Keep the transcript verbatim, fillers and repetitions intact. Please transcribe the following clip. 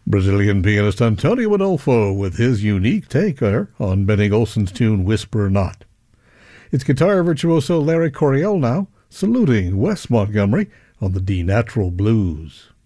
Brazilian pianist Antonio Adolfo with his unique take there on Benny Golson's tune Whisper Not. It's guitar virtuoso Larry Coryell now, saluting Wes Montgomery on the D-Natural Blues.